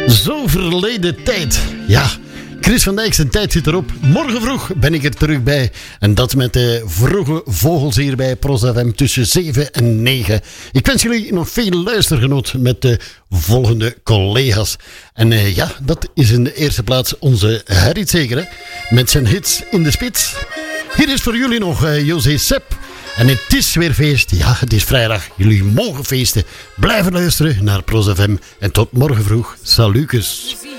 Zo verleden tijd. Ja, Chris van Dijk zijn tijd zit erop. Morgen vroeg ben ik er terug bij. En dat met de vroege vogels hier bij Pros FM tussen 7 en 9. Ik wens jullie nog veel luistergenot met de volgende collega's. En ja, dat is in de eerste plaats onze Gerrit Zeger, hè, met zijn hits in de spits. Hier is voor jullie nog José Sepp. En het is weer feest. Ja, het is vrijdag. Jullie mogen feesten. Blijven luisteren naar Pros FM. En tot morgen vroeg. Salutjes.